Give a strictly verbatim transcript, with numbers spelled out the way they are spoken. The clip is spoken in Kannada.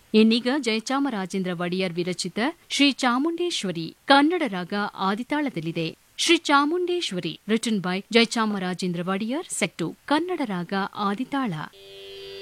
ಇನ್ನೀಗ ಜಯಚಾಮರಾಜೇಂದ್ರ ಒಡೆಯರ್ ವಿರಚಿತ ಶ್ರೀ ಚಾಮುಂಡೇಶ್ವರಿ ಕನ್ನಡ ರಾಗ ಆದಿತಾಳದಲ್ಲಿದೆ. Shri Chamundeshwari written by Jayachamarajendra Wadiyar set Kannada ರಾಗ ಆದಿತಾಳ.